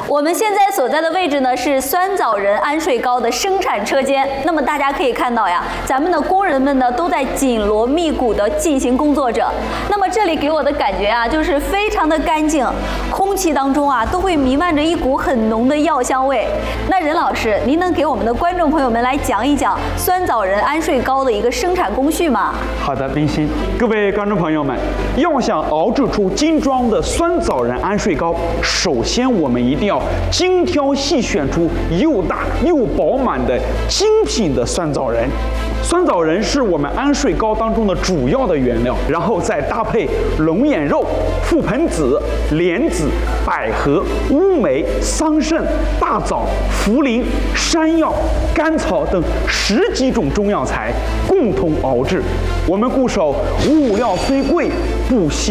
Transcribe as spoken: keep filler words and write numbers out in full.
我们现在所在的位置呢是酸枣仁安睡糕的生产车间。那么大家可以看到呀，咱们的工人们呢都在紧锣密鼓地进行工作着。那么这里给我的感觉啊，就是非常的干净，空气当中啊都会弥漫着一股很浓的药香味。那任老师，您能给我们的观众朋友们来讲一讲酸枣仁安睡糕的一个生产工序吗？ 好的，冰心，各位观众朋友们，要想熬制出精装的酸枣仁安睡糕，首先我们一定要精挑细选出又大又饱满的精品的酸枣仁。酸枣仁是我们安睡糕当中的主要的原料，然后再搭配龙眼肉、覆盆子、莲子、百合、乌梅、桑葚、大枣、茯苓、山药、甘草等十几种中药材共同熬制。我们固守五物料虽贵，不惜